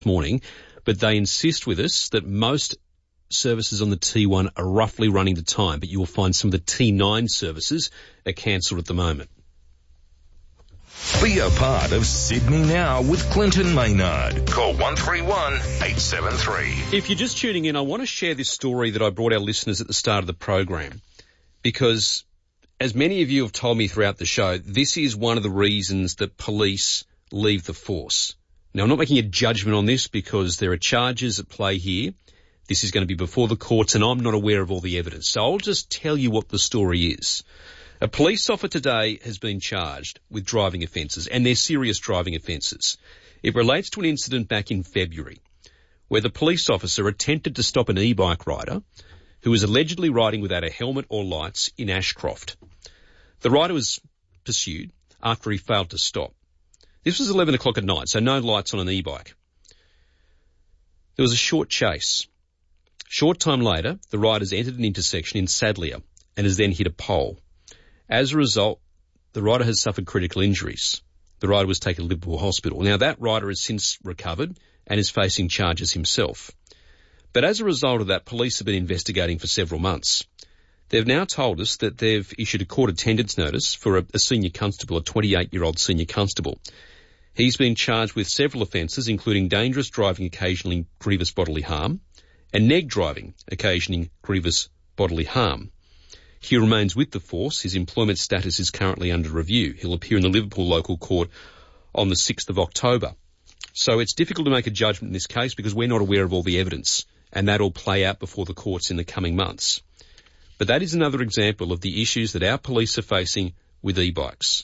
morning, but they insist with us that most services on the T1 are roughly running to time, but you will find some of the T9 services are cancelled at the moment. Be a part of Sydney Now with Clinton Maynard. Call 131 873. If you're just tuning in, I want to share this story that I brought our listeners at the start of the program, because as many of you have told me throughout the show, this is one of the reasons that police leave the force. Now, I'm not making a judgment on this because there are charges at play here. This is going to be before the courts and I'm not aware of all the evidence. So I'll just tell you what the story is. A police officer today has been charged with driving offences, and they're serious driving offences. It relates to an incident back in February where the police officer attempted to stop an e-bike rider who was allegedly riding without a helmet or lights in Ashcroft. The rider was pursued after he failed to stop. This was 11 o'clock at night, so no lights on an e-bike. There was a short chase. Short time later, the riders entered an intersection in Sadleir and has then hit a pole. As a result, the rider has suffered critical injuries. The rider was taken to Liverpool Hospital. Now, that rider has since recovered and is facing charges himself. But as a result of that, police have been investigating for several months. They've now told us that they've issued a court attendance notice for a senior constable, a 28-year-old senior constable. He's been charged with several offences, including dangerous driving occasioning grievous bodily harm and neg driving occasioning grievous bodily harm. He remains with the force. His employment status is currently under review. He'll appear in the Liverpool local court on the 6th of October. So it's difficult to make a judgment in this case because we're not aware of all the evidence, and that'll play out before the courts in the coming months. But that is another example of the issues that our police are facing with e-bikes.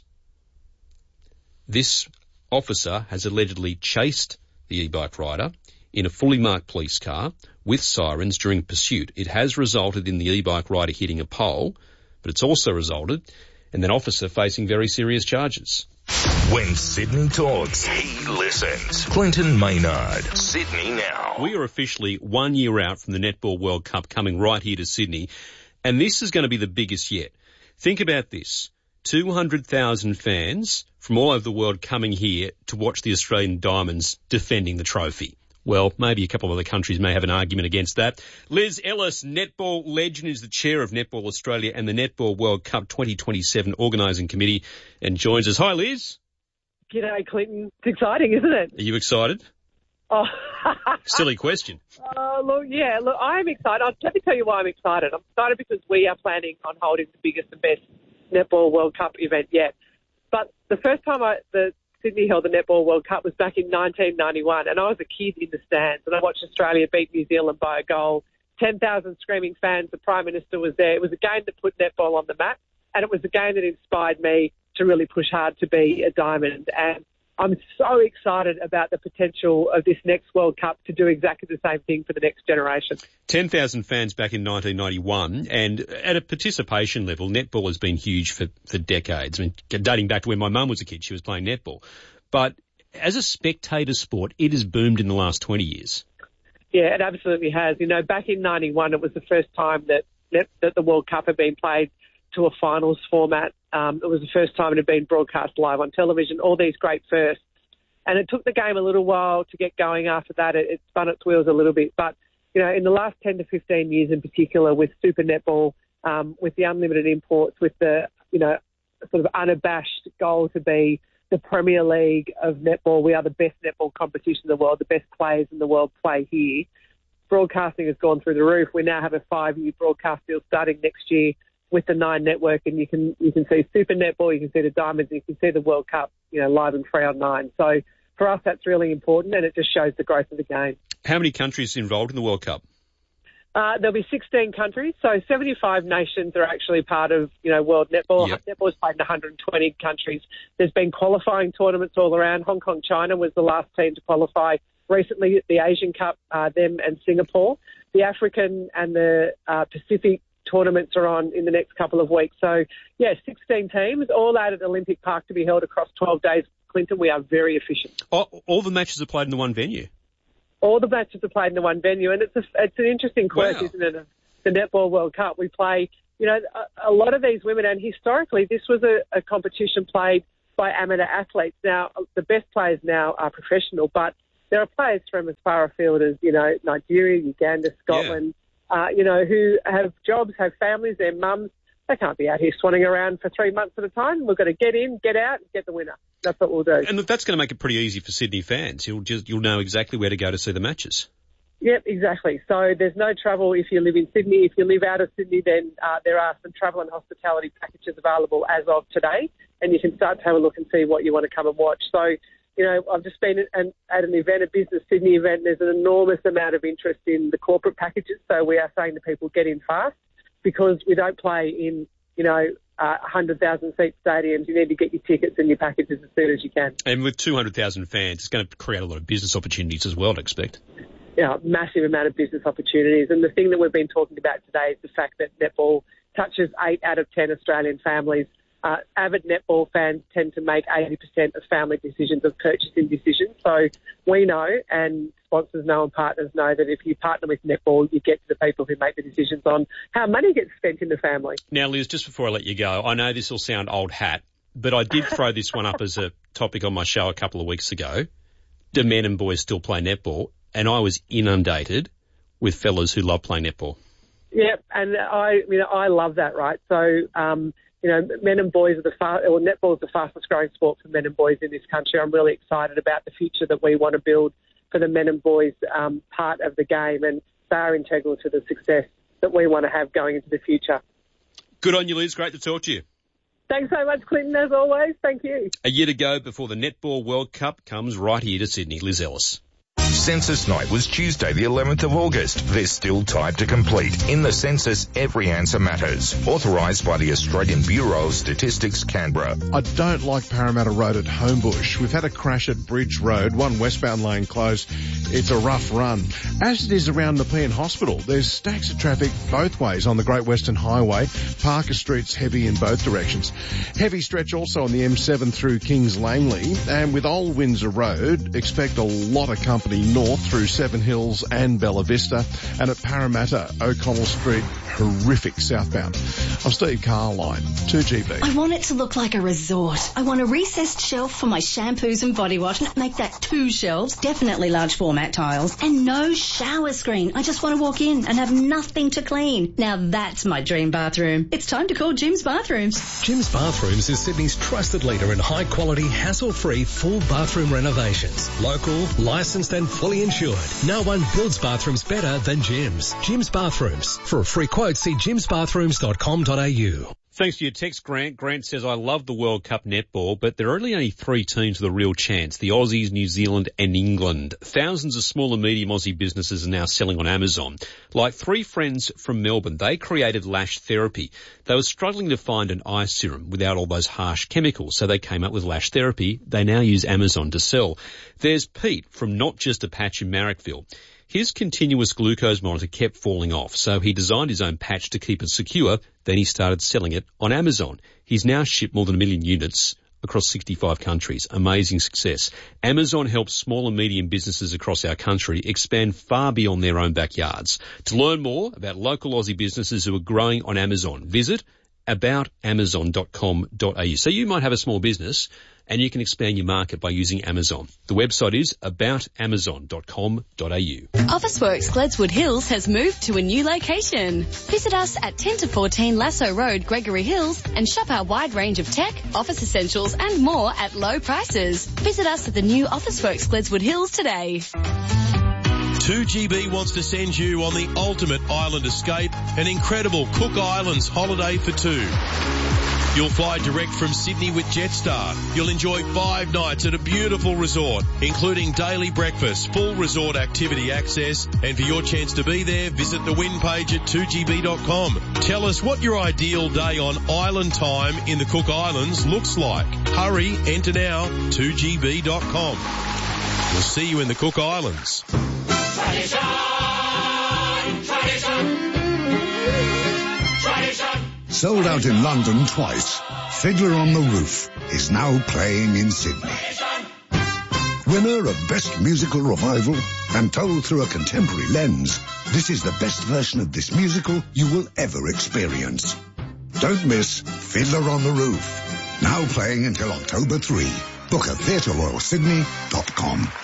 This officer has allegedly chased the e-bike rider in a fully marked police car with sirens during pursuit. It has resulted in the e-bike rider hitting a pole, but it's also resulted in that officer facing very serious charges. When Sydney talks, he listens. Clinton Maynard, Sydney Now. We are officially 1 year out from the Netball World Cup coming right here to Sydney, and this is going to be the biggest yet. Think about this. 200,000 fans from all over the world coming here to watch the Australian Diamonds defending the trophy. Well, maybe a couple of other countries may have an argument against that. Liz Ellis, netball legend, is the chair of Netball Australia and the Netball World Cup 2027 organising committee and joins us. Hi, Liz. G'day, Clinton. It's exciting, isn't it? Are you excited? Oh, silly question. Look, I'm excited. Let me tell you why I'm excited. I'm excited because we are planning on holding the biggest and best Netball World Cup event yet. But the first time the Sydney held the Netball World Cup was back in 1991, and I was a kid in the stands, and I watched Australia beat New Zealand by a goal. 10,000 screaming fans, the Prime Minister was there. It was a game that put netball on the map, and it was a game that inspired me to really push hard to be a diamond. And I'm so excited about the potential of this next World Cup to do exactly the same thing for the next generation. 10,000 fans back in 1991, and at a participation level, netball has been huge for decades. I mean, dating back to when my mum was a kid, she was playing netball. But as a spectator sport, it has boomed in the last 20 years. Yeah, it absolutely has. You know, back in 91, it was the first time that the World Cup had been played to a finals format. It was the first time it had been broadcast live on television, all these great firsts. And it took the game a little while to get going after that. It spun its wheels a little bit. But, you know, in the last 10 to 15 years in particular, with Super Netball, with the unlimited imports, with the, you know, sort of unabashed goal to be the Premier League of netball, we are the best netball competition in the world, the best players in the world play here. Broadcasting has gone through the roof. We now have a 5-year broadcast deal starting next year with the Nine Network, and you can see Super Netball, you can see the Diamonds, you can see the World Cup, you know, live and free on Nine. So for us, that's really important, and it just shows the growth of the game. How many countries are involved in the World Cup? There'll be 16 countries, so 75 nations are actually part of, you know, World Netball. Yep. Netball is played in 120 countries. There's been qualifying tournaments all around. Hong Kong, China was the last team to qualify. Recently, the Asian Cup, them and Singapore. The African and the Pacific tournaments are on in the next couple of weeks. So, yeah, 16 teams, all out at Olympic Park to be held across 12 days. Clinton, we are very efficient. All the matches are played in the one venue? All the matches are played in the one venue, and it's an interesting quirk, isn't it, the Netball World Cup. We play, you know, a lot of these women, and historically this was a competition played by amateur athletes. Now, the best players now are professional, but there are players from as far afield as, Nigeria, Uganda, Scotland, who have jobs, have families, their mums. They can't be out here swanning around for 3 months at a time. We've got to get in, get out, and get the winner. That's what we'll do. And look, that's going to make it pretty easy for Sydney fans. You'll know exactly where to go to see the matches. Yep, exactly. So there's no trouble if you live in Sydney. If you live out of Sydney, then there are some travel and hospitality packages available as of today, and you can start to have a look and see what you want to come and watch. So, I've just been at an event, a Business Sydney event, and there's an enormous amount of interest in the corporate packages. So we are saying to people, get in fast, because we don't play in, 100,000-seat stadiums. You need to get your tickets and your packages as soon as you can. And with 200,000 fans, it's going to create a lot of business opportunities as well, I'd expect. Yeah, massive amount of business opportunities. And the thing that we've been talking about today is the fact that netball touches 8 out of 10 Australian families. Avid netball fans tend to make 80% of family decisions, of purchasing decisions. So we know, and sponsors know and partners know, that if you partner with netball, you get to the people who make the decisions on how money gets spent in the family. Now, Liz, just before I let you go, I know this will sound old hat, but I did throw this one up as a topic on my show a couple of weeks ago. Do men and boys still play netball? And I was inundated with fellas who love playing netball. Yep, and I love that, right? So, men and boys netball is the fastest growing sport for men and boys in this country. I'm really excited about the future that we want to build for the men and boys part of the game, and they are integral to the success that we want to have going into the future. Good on you, Liz. Great to talk to you. Thanks so much, Clinton, as always. Thank you. A year to go before the Netball World Cup comes right here to Sydney. Liz Ellis. Census night was Tuesday, the 11th of August. There's still time to complete. In the census, every answer matters. Authorised by the Australian Bureau of Statistics, Canberra. I don't like Parramatta Road at Homebush. We've had a crash at Bridge Road, one westbound lane closed. It's a rough run. As it is around Nepean Hospital, there's stacks of traffic both ways on the Great Western Highway. Parker Street's heavy in both directions. Heavy stretch also on the M7 through Kings Langley. And with Old Windsor Road, expect a lot of company north through Seven Hills and Bella Vista, and at Parramatta, O'Connell Street, horrific southbound. I'm Steve Carline, 2GB. I want it to look like a resort. I want a recessed shelf for my shampoos and body wash. Make that 2 shelves, definitely large format tiles, and no shower screen. I just want to walk in and have nothing to clean. Now that's my dream bathroom. It's time to call Jim's Bathrooms. Jim's Bathrooms is Sydney's trusted leader in high quality, hassle-free full bathroom renovations. Local, licensed and fully insured. No one builds bathrooms better than Jim's. Jim's Bathrooms. For a free quote, see jimsbathrooms.com.au. Thanks to your text, Grant. Grant says, I love the World Cup netball, but there are only 3 teams with a real chance. The Aussies, New Zealand and England. Thousands of small and medium Aussie businesses are now selling on Amazon. Like 3 friends from Melbourne, they created Lash Therapy. They were struggling to find an eye serum without all those harsh chemicals, so they came up with Lash Therapy. They now use Amazon to sell. There's Pete from Not Just a Patch in Marrickville. His continuous glucose monitor kept falling off, so he designed his own patch to keep it secure. Then he started selling it on Amazon. He's now shipped more than 1 million units across 65 countries. Amazing success. Amazon helps small and medium businesses across our country expand far beyond their own backyards. To learn more about local Aussie businesses who are growing on Amazon, visit aboutamazon.com.au. So you might have a small business and you can expand your market by using Amazon. The website is aboutamazon.com.au. Officeworks Gledswood Hills has moved to a new location. Visit us at 10 to 14 Lasso Road, Gregory Hills, and shop our wide range of tech, office essentials and more at low prices. Visit us at the new Officeworks Gledswood Hills today. 2GB wants to send you on the ultimate island escape, an incredible Cook Islands holiday for 2. You'll fly direct from Sydney with Jetstar. You'll enjoy 5 nights at a beautiful resort, including daily breakfast, full resort activity access, and for your chance to be there, visit the win page at 2gb.com. Tell us what your ideal day on island time in the Cook Islands looks like. Hurry, enter now, 2gb.com. We'll see you in the Cook Islands. Tradition, tradition, tradition. Sold out in London twice, Fiddler on the Roof is now playing in Sydney. Winner of Best Musical Revival and told through a contemporary lens, this is the best version of this musical you will ever experience. Don't miss Fiddler on the Roof, now playing until October 3. Book at theatreroyalsydney.com.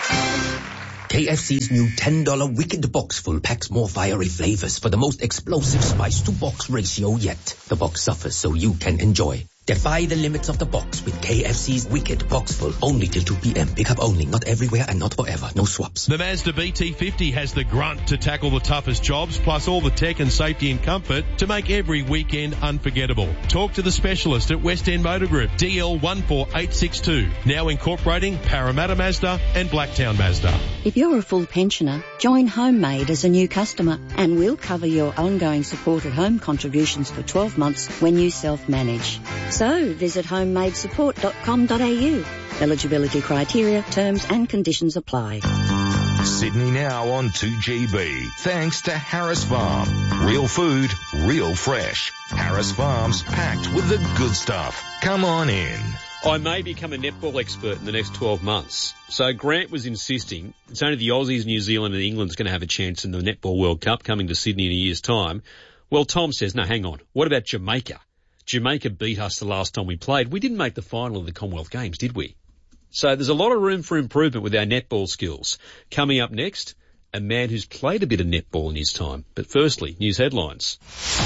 KFC's new $10 Wicked Box Full packs more fiery flavors for the most explosive spice-to-box ratio yet. The box suffers so you can enjoy. Defy the limits of the box with KFC's Wicked Box Full. Only till 2 p.m. Pick up only. Not everywhere and not forever. No swaps. The Mazda BT50 has the grunt to tackle the toughest jobs, plus all the tech and safety and comfort to make every weekend unforgettable. Talk to the specialist at West End Motor Group, DL14862. Now incorporating Parramatta Mazda and Blacktown Mazda. If you're a full pensioner, join Homemade as a new customer and we'll cover your ongoing supported home contributions for 12 months when you self-manage. So visit homemadesupport.com.au. Eligibility criteria, terms and conditions apply. Sydney now on 2GB. Thanks to Harris Farm. Real food, real fresh. Harris Farm's packed with the good stuff. Come on in. I may become a netball expert in the next 12 months. So Grant was insisting it's only the Aussies, New Zealand and England's going to have a chance in the Netball World Cup coming to Sydney in a year's time. Well, Tom says, no, hang on. What about Jamaica? Jamaica beat us the last time we played. We didn't make the final of the Commonwealth Games, did we? So there's a lot of room for improvement with our netball skills. Coming up next, a man who's played a bit of netball in his time. But firstly, news headlines.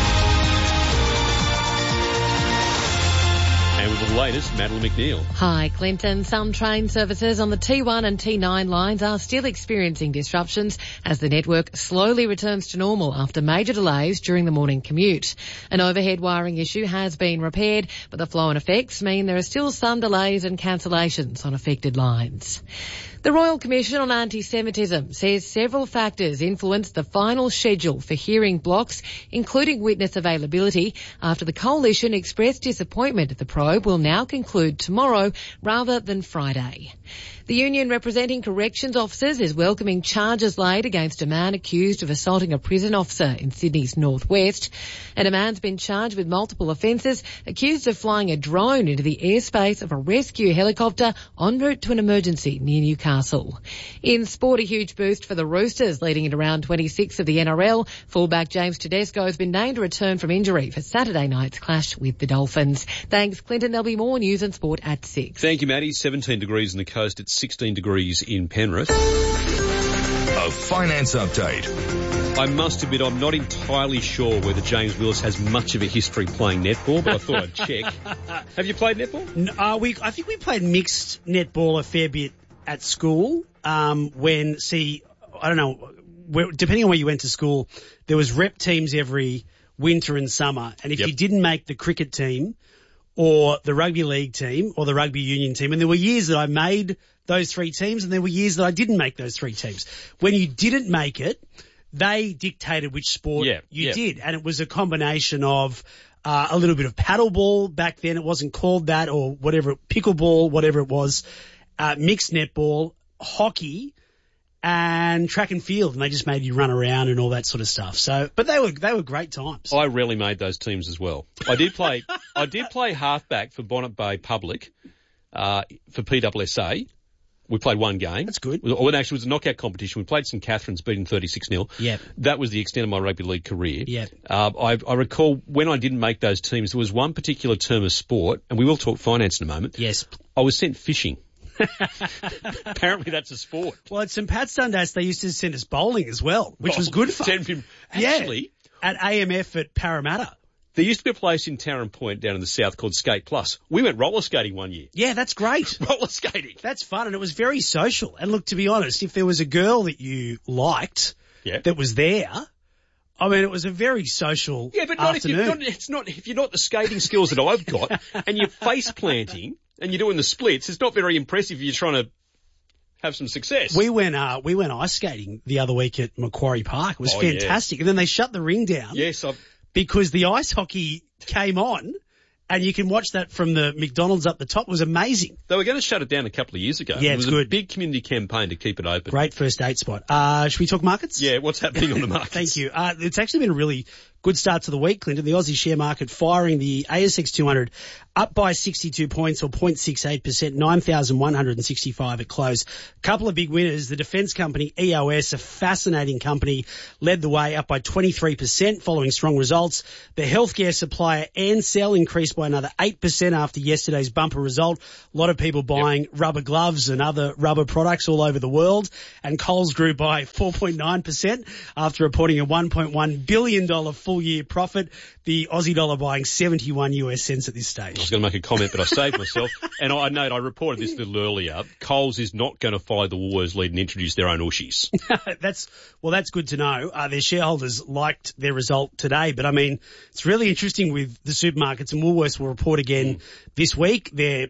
And with the latest, Madeline McNeil. Hi, Clinton. Some train services on the T1 and T9 lines are still experiencing disruptions as the network slowly returns to normal after major delays during the morning commute. An overhead wiring issue has been repaired, but the flow and effects mean there are still some delays and cancellations on affected lines. The Royal Commission on Anti-Semitism says several factors influenced the final schedule for hearing blocks, including witness availability, after the coalition expressed disappointment the probe will now conclude tomorrow rather than Friday. The union representing corrections officers is welcoming charges laid against a man accused of assaulting a prison officer in Sydney's northwest. And a man's been charged with multiple offences, accused of flying a drone into the airspace of a rescue helicopter en route to an emergency near Newcastle. In sport, a huge boost for the Roosters leading into round 26 of the NRL. Fullback James Tedesco has been named to return from injury for Saturday night's clash with the Dolphins. Thanks, Clinton. There'll be more news and sport at 6. Thank you, Maddie. 17 degrees on the coast. It's 16 degrees in Penrith. A finance update. I must admit I'm not entirely sure whether James Willis has much of a history playing netball, but I thought I'd check. Have you played netball? I think we played mixed netball a fair bit at school. I don't know, depending on where you went to school, there was rep teams every winter and summer. And if you didn't make the cricket team or the rugby league team or the rugby union team, and there were years that I made those three teams and there were years that I didn't make those three teams. When you didn't make it, they dictated which sport you did. And it was a combination of a little bit of paddleball back then. It wasn't called that, or whatever, pickleball, whatever it was, mixed netball, hockey, and track and field. And they just made you run around and all that sort of stuff. So, but they were great times. I rarely made those teams as well. I did play halfback for Bonnet Bay Public, for PWSA. We played one game. That's good. Well, actually, it was a knockout competition. We played St Catherine's, beating 36-0. Yeah. That was the extent of my rugby league career. Yeah. I recall when I didn't make those teams, there was one particular term of sport, and we will talk finance in a moment. Yes. I was sent fishing. Apparently that's a sport. Well, at St Pat's Dundas, they used to send us bowling as well, which was good fun. Actually, at AMF at Parramatta. There used to be a place in Tarrant Point down in the south called Skate Plus. We went roller skating one year. Yeah, that's great. Roller skating. That's fun, and it was very social. And look, to be honest, if there was a girl that you liked that was there, I mean, it was a very social afternoon. If you're not the skating skills that I've got, and you're face planting and you're doing the splits, it's not very impressive if you're trying to have some success. We went ice skating the other week at Macquarie Park. It was fantastic. Yeah. And then they shut the ring down. Yes, because the ice hockey came on, and you can watch that from the McDonald's up the top. It was amazing. They were going to shut it down a couple of years ago. Yeah, it was good. A big community campaign to keep it open. Great first date spot. Should we talk markets? Yeah, what's happening on the markets? Thank you. It's actually been a really Good start to the week, Clinton. The Aussie share market firing, the ASX 200 up by 62 points or 0.68%, 9,165 at close. Couple of big winners. The defence company EOS, a fascinating company, led the way up by 23% following strong results. The healthcare supplier Ansell increased by another 8% after yesterday's bumper result. A lot of people buying rubber gloves and other rubber products all over the world. And Coles grew by 4.9% after reporting a $1.1 billion full-year profit. The Aussie dollar buying 71 US cents at this stage. I was going to make a comment, but I saved myself. And I reported this a little earlier. Coles is not going to follow the Woolworths lead and introduce their own Ooshies. That's good to know. Their shareholders liked their result today, but I mean, it's really interesting with the supermarkets, and Woolworths will report again this week.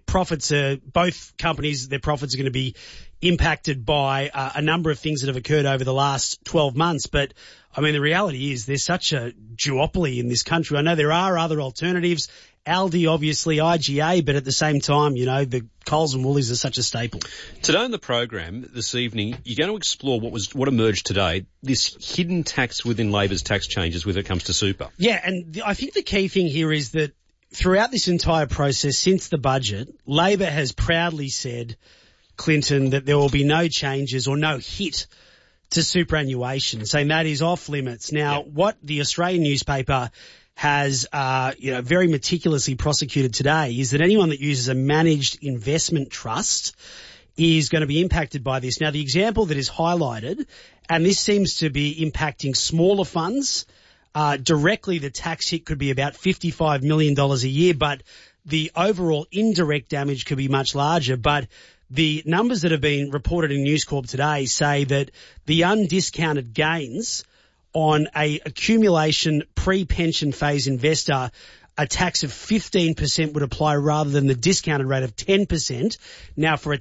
Both companies, their profits are going to be impacted by a number of things that have occurred over the last 12 months. But, I mean, the reality is there's such a duopoly in this country. I know there are other alternatives. Aldi, obviously, IGA, but at the same time, you know, the Coles and Woolies are such a staple. Today on the program, this evening, you're going to explore what emerged today, this hidden tax within Labor's tax changes when it comes to super. Yeah, and I think the key thing here is that throughout this entire process, since the budget, Labor has proudly said, Clinton, that there will be no changes or no hit to superannuation, saying that is off limits. Now, what the Australian newspaper has, very meticulously prosecuted today is that anyone that uses a managed investment trust is going to be impacted by this. Now, the example that is highlighted, and this seems to be impacting smaller funds, directly the tax hit could be about $55 million a year, but the overall indirect damage could be much larger. But the numbers that have been reported in News Corp today say that the undiscounted gains on a accumulation pre-pension phase investor, a tax of 15% would apply rather than the discounted rate of 10%. Now, for a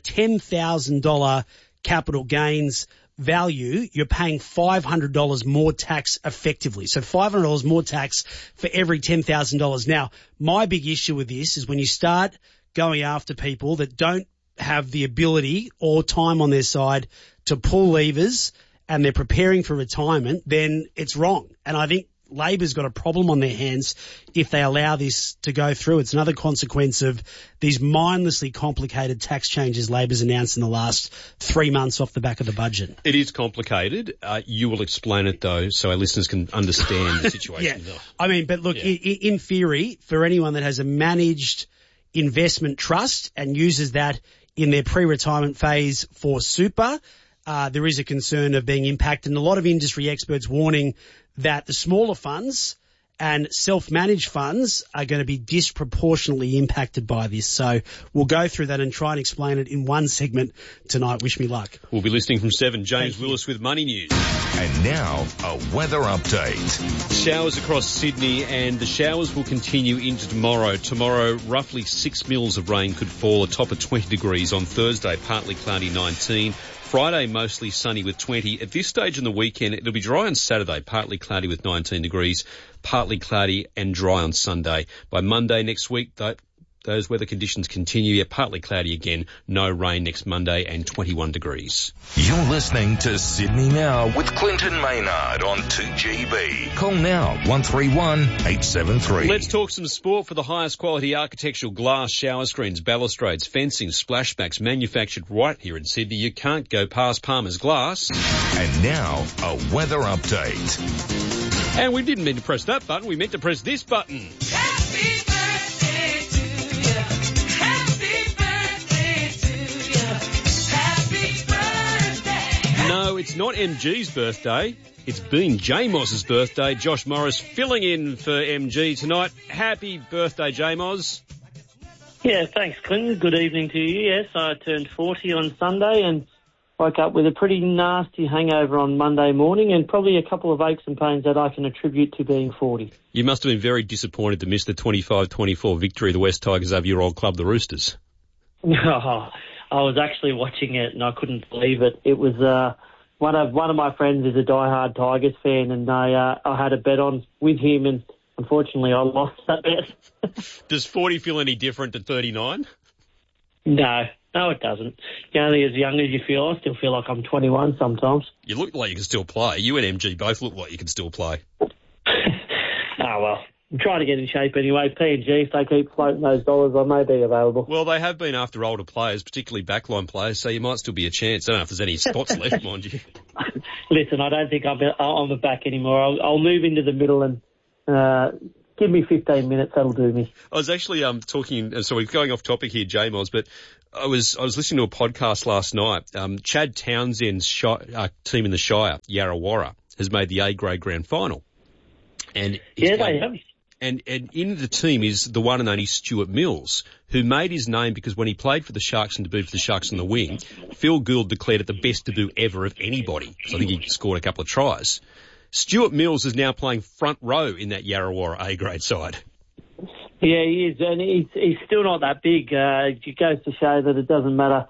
$10,000 capital gains value, you're paying $500 more tax effectively. So $500 more tax for every $10,000. Now, my big issue with this is when you start going after people that don't have the ability or time on their side to pull levers and they're preparing for retirement, then it's wrong. And I think Labor's got a problem on their hands if they allow this to go through. It's another consequence of these mindlessly complicated tax changes Labor's announced in the last 3 months off the back of the budget. It is complicated. You will explain it, though, so our listeners can understand the situation. Yeah. I mean, but look, in theory, for anyone that has a managed investment trust and uses that in their pre-retirement phase for super, there is a concern of being impacted. And a lot of industry experts warning that the smaller funds and self-managed funds are going to be disproportionately impacted by this. So we'll go through that and try and explain it in one segment tonight. Wish me luck. We'll be listening from 7. James Willis with Money News. And now, a weather update. Showers across Sydney, and the showers will continue into tomorrow. Tomorrow, roughly 6 mils of rain could fall, a top of 20 degrees. On Thursday, partly cloudy, 19. Friday, mostly sunny with 20. At this stage in the weekend, it'll be dry on Saturday, partly cloudy with 19 degrees, partly cloudy and dry on Sunday. By Monday next week, those weather conditions continue. Yeah, partly cloudy again, no rain next Monday and 21 degrees. You're listening to Sydney Now with Clinton Maynard on 2GB. Call now, 131 873. Let's talk some sport for the highest quality architectural glass, shower screens, balustrades, fencing, splashbacks manufactured right here in Sydney. You can't go past Palmer's Glass. And now, a weather update. And we didn't mean to press that button, we meant to press this button. Happy birthday to you. Happy birthday to you. Happy birthday. No, it's not MG's birthday. It's been J-Moz's birthday. Josh Morris filling in for MG tonight. Happy birthday, J-Moz. Yeah, thanks, Clinton. Good evening to you. Yes, I turned 40 on Sunday and woke up with a pretty nasty hangover on Monday morning and probably a couple of aches and pains that I can attribute to being 40. You must have been very disappointed to miss the 25-24 victory of the West Tigers over your old club, the Roosters. No, I was actually watching it and I couldn't believe it. It was one of my friends is a diehard Tigers fan and I had a bet on with him and unfortunately I lost that bet. Does 40 feel any different to 39? No, it doesn't. You're only as young as you feel. I still feel like I'm 21 sometimes. You look like you can still play. You and MG both look like you can still play. Well, I'm trying to get in shape anyway. P&G, if they keep floating those dollars, I may be available. Well, they have been after older players, particularly backline players, so you might still be a chance. I don't know if there's any spots left, mind you. Listen, I don't think I'm the back anymore. I'll move into the middle and give me 15 minutes. That'll do me. I was actually talking, so we're going off topic here, J-Moz, but I was listening to a podcast last night. Chad Townsend's team in the Shire, Yarrawarra, has made the A-grade grand final. And yeah, they have. And in the team is the one and only Stuart Mills, who made his name because when he played for the Sharks and debuted for the Sharks on the wing, Phil Gould declared it the best debut ever of anybody. So I think he scored a couple of tries. Stuart Mills is now playing front row in that Yarrawarra A-grade side. Yeah, he is, and he's still not that big. It goes to show that it doesn't matter.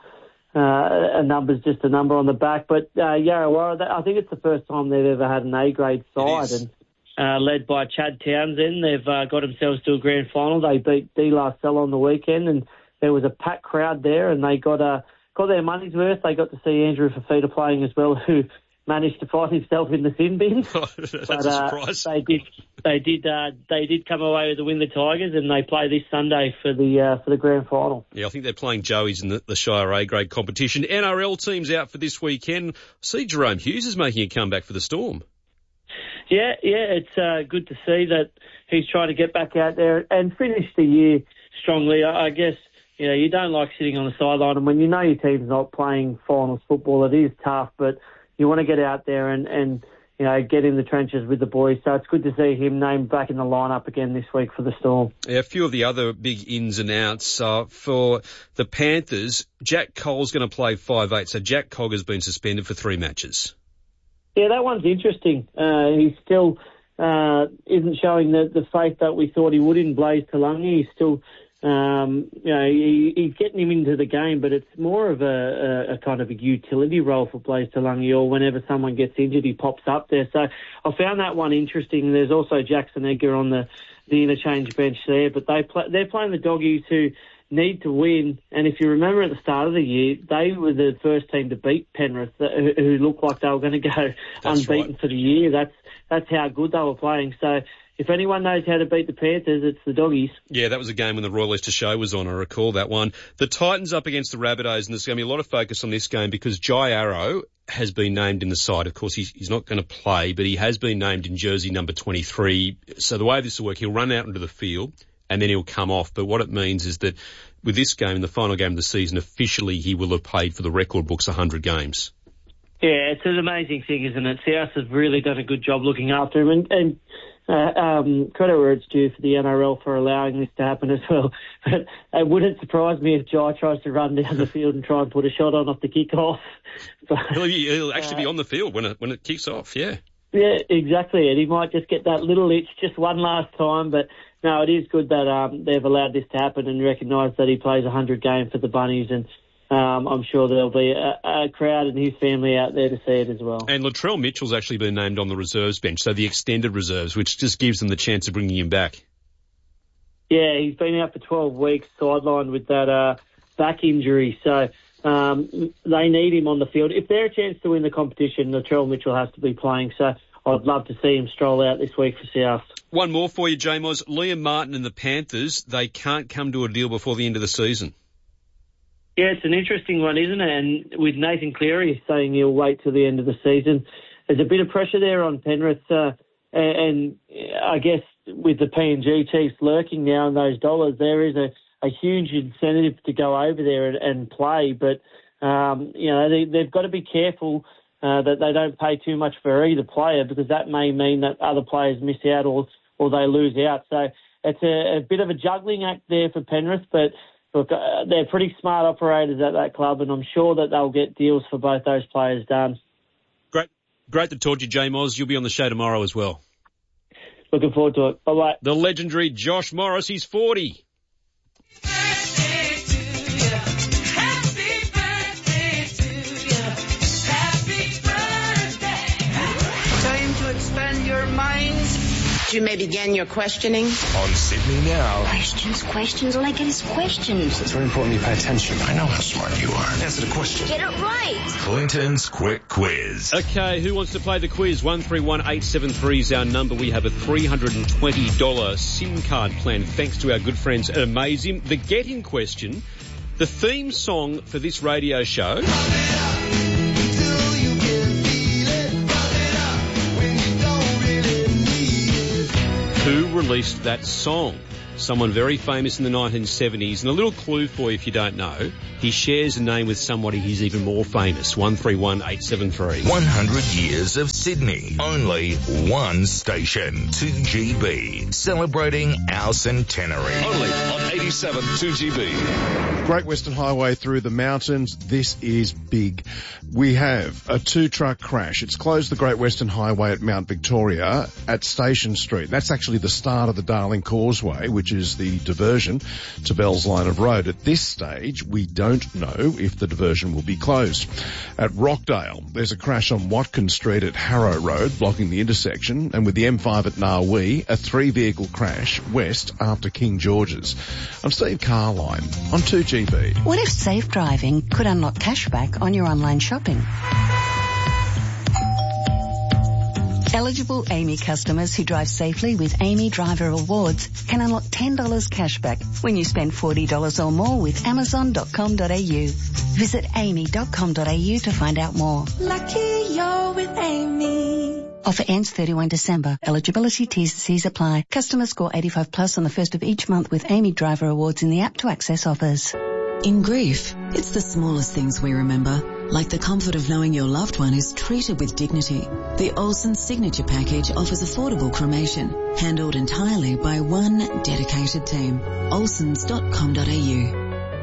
A number's just a number on the back. But Yarrawarra, I think it's the first time they've ever had an A-grade side. And led by Chad Townsend. They've got themselves to a grand final. They beat De La Salle on the weekend, and there was a packed crowd there, and they got their money's worth. They got to see Andrew Fafita playing as well, who managed to find himself in the sin bin. That's a surprise. They did come away with the win, the Tigers, and they play this Sunday for the grand final. Yeah, I think they're playing Joey's in the Shire A-grade competition. NRL teams out for this weekend. I see Jerome Hughes is making a comeback for the Storm. Yeah, it's good to see that he's trying to get back out there and finish the year strongly. I guess, you don't like sitting on the sideline, and when you know your team's not playing finals football, it is tough, but you want to get out there and get in the trenches with the boys. So it's good to see him named back in the lineup again this week for the Storm. Yeah, a few of the other big ins and outs for the Panthers. Jack Cole's going to play 5'8", so Jack Cog has been suspended for 3 matches. Yeah, that one's interesting. He still isn't showing the faith that we thought he would in Blaise Talangi. He's still, he's getting him into the game, but it's more of a kind of a utility role for Blaise Talangi, or whenever someone gets injured, he pops up there. So I found that one interesting. There's also Jackson Edgar on the interchange bench there, but they're playing the Doggies who need to win, and if you remember at the start of the year, they were the first team to beat Penrith, who looked like they were going to go unbeaten for the year. That's how good they were playing. So if anyone knows how to beat the Panthers, it's the Doggies. Yeah, that was a game when the Royal Leicester Show was on. I recall that one. The Titans up against the Rabbitohs, and there's going to be a lot of focus on this game because Jai Arrow has been named in the side. Of course, he's not going to play, but he has been named in jersey number 23. So the way this will work, he'll run out into the field and then he'll come off. But what it means is that with this game, the final game of the season, officially he will have played for the record books 100 games. Yeah, it's an amazing thing, isn't it? South has really done a good job looking after him, and credit where it's due for the NRL for allowing this to happen as well. But it wouldn't surprise me if Jai tries to run down the field and try and put a shot on off the kick-off. But, he'll actually be on the field when it kicks off, yeah. Yeah, exactly, and he might just get that little itch just one last time, but no, it is good that they've allowed this to happen and recognise that he plays 100 games for the Bunnies, and I'm sure there'll be a crowd and his family out there to see it as well. And Latrell Mitchell's actually been named on the reserves bench, so the extended reserves, which just gives them the chance of bringing him back. Yeah, he's been out for 12 weeks, sidelined with that back injury, so they need him on the field. If they're a chance to win the competition, Latrell Mitchell has to be playing, so I'd love to see him stroll out this week for South. One more for you, J-Moz. Liam Martin and the Panthers, they can't come to a deal before the end of the season. Yeah, it's an interesting one, isn't it? And with Nathan Cleary saying he'll wait till the end of the season, there's a bit of pressure there on Penrith. And I guess with the P&G Chiefs lurking now in those dollars, there is a huge incentive to go over there and play. But, they've got to be careful that they don't pay too much for either player, because that may mean that other players miss out or they lose out. So it's a bit of a juggling act there for Penrith, but look, they're pretty smart operators at that club, and I'm sure that they'll get deals for both those players done. Great to talk to you, J-Moz. You'll be on the show tomorrow as well. Looking forward to it. Bye-bye. The legendary Josh Morris, he's 40. You may begin your questioning. On Sydney Now. Questions. All I get is questions. It's very important you pay attention. I know how smart you are. Answer the question. Get it right. Clinton's Quick Quiz. Okay, who wants to play the quiz? 131873 is our number. We have a $320 SIM card plan thanks to our good friends at Amazing. The getting question, the theme song for this radio show. Who released that song? Someone very famous in the 1970s. And a little clue for you if you don't know, he shares a name with somebody who's even more famous. 131873. 100 years of Sydney. Only one station. 2GB. Celebrating our centenary. Only on 87 2GB. Great Western Highway through the mountains. This is big. We have a 2-truck crash. It's closed the Great Western Highway at Mount Victoria at Station Street. That's actually the start of the Darling Causeway, which is the diversion to Bell's Line of Road. At this stage, we don't know if the diversion will be closed. At Rockdale, there's a crash on Watkins Street at Harrow Road, blocking the intersection, and with the M5 at Narwee, a 3-vehicle crash west after King George's. I'm Steve Carline on 2GB. What if safe driving could unlock cashback on your online shopping? Eligible Amy customers who drive safely with Amy Driver Awards can unlock $10 cashback when you spend $40 or more with Amazon.com.au. Visit amy.com.au to find out more. Lucky you're with Amy. Offer ends 31 December. Eligibility T's and C's apply. Customers score 85 plus on the first of each month with Amy Driver Awards in the app to access offers. In grief, it's the smallest things we remember, like the comfort of knowing your loved one is treated with dignity. The Olsen Signature Package offers affordable cremation, handled entirely by one dedicated team. Olsens.com.au.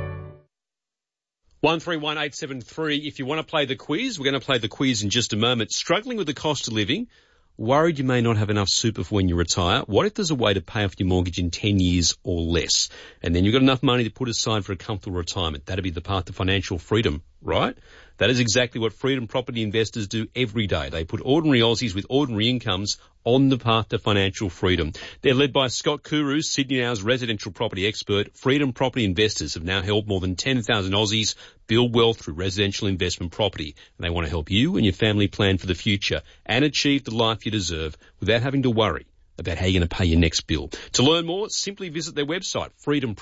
131873. If you want to play the quiz, we're going to play the quiz in just a moment. Struggling with the cost of living? Worried you may not have enough super for when you retire? What if there's a way to pay off your mortgage in 10 years or less? And then you've got enough money to put aside for a comfortable retirement. That'd be the path to financial freedom, right? That is exactly what Freedom Property Investors do every day. They put ordinary Aussies with ordinary incomes on the path to financial freedom. They're led by Scott Kuru, Sydney Now's residential property expert. Freedom Property Investors have now helped more than 10,000 Aussies build wealth through residential investment property. And they want to help you and your family plan for the future and achieve the life you deserve without having to worry about how you're going to pay your next bill. To learn more, simply visit their website,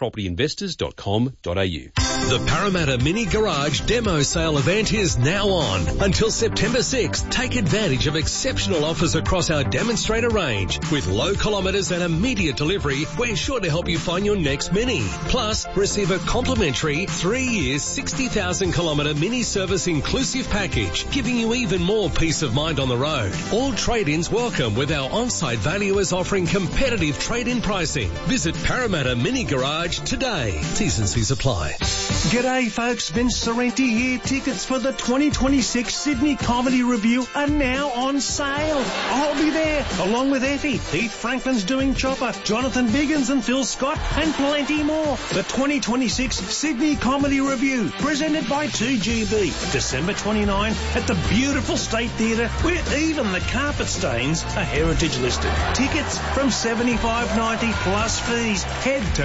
freedompropertyinvestors.com.au. The Parramatta Mini Garage Demo Sale event is now on until September 6th. Take advantage of exceptional offers across our demonstrator range. With low kilometres and immediate delivery, we're sure to help you find your next Mini. Plus, receive a complimentary 3 years, 60,000 kilometre mini service inclusive package, giving you even more peace of mind on the road. All trade-ins welcome with our on-site valuers offering competitive trade-in pricing. Visit Parramatta Mini Garage today. T's and C's apply. G'day folks, Vince Sorrenti here. Tickets for the 2026 Sydney Comedy Review are now on sale. I'll be there, along with Effie. Heath Franklin's doing Chopper, Jonathan Biggins and Phil Scott, and plenty more. The 2026 Sydney Comedy Review, presented by 2GB, December 29 at the beautiful State Theatre, where even the carpet stains are heritage listed. Tickets from $75.90 plus fees. Head to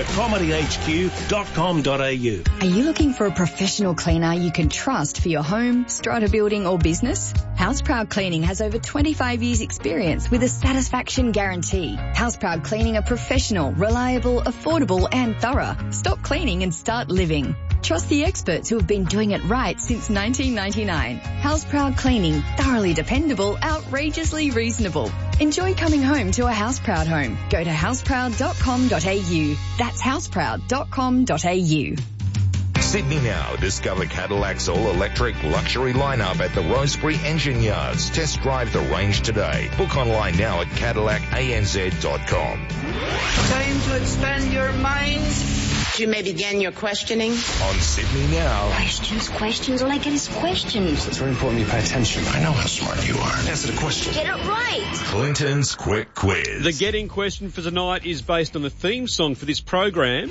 comedyhq.com.au. Are you looking for a professional cleaner you can trust for your home, strata building or business? Houseproud Cleaning has over 25 years experience with a satisfaction guarantee. Houseproud Cleaning are professional, reliable, affordable and thorough. Stop cleaning and start living. Trust the experts who have been doing it right since 1999. Houseproud Cleaning, thoroughly dependable, outrageously reasonable. Enjoy coming home to a Houseproud home. Go to houseproud.com.au. That's houseproud.com.au. Sydney Now. Discover Cadillac's all-electric luxury lineup at the Rosebery Engine Yards. Test drive the range today. Book online now at CadillacANZ.com. Time to expand your minds. You may begin your questioning. On Sydney Now. Questions. All I get is questions. It's very important you pay attention. I know how smart you are. Answer the question. Get it right. Clinton's Quick Quiz. The getting question for tonight is based on the theme song for this program.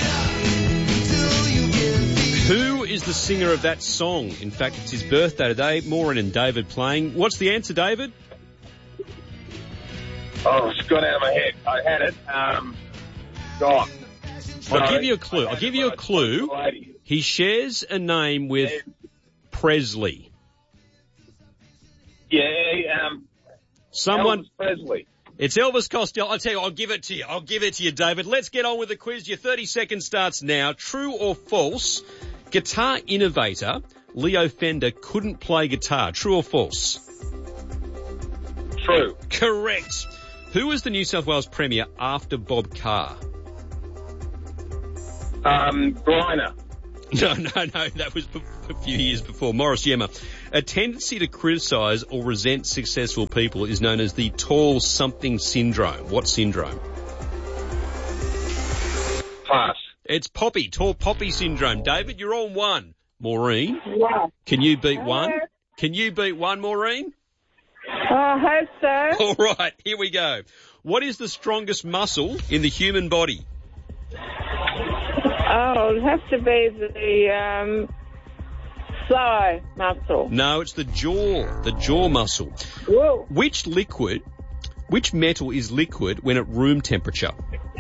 Who is the singer of that song? In fact, it's his birthday today. Maureen and David playing. What's the answer, David? Oh, it's gone out of my head. I had it. God. I'll give you a clue. He shares a name with Presley. Yeah, someone. Elvis Presley. It's Elvis Costello. I'll tell you, I'll give it to you, David. Let's get on with the quiz. Your 30 seconds starts now. True or false? Guitar innovator Leo Fender couldn't play guitar. True or false? True. Correct. Who was the New South Wales Premier after Bob Carr? Griner. No, that was a few years before. Morris Yema. A tendency to criticise or resent successful people is known as the tall something syndrome. What syndrome? Pass. It's tall poppy syndrome. David, you're on one. Maureen? Yeah. Can you beat one? Can you beat one, Maureen? I hope so. All right, here we go. What is the strongest muscle in the human body? Oh, it has to be the thigh muscle. No, it's the jaw muscle. Whoa. Which metal is liquid when at room temperature?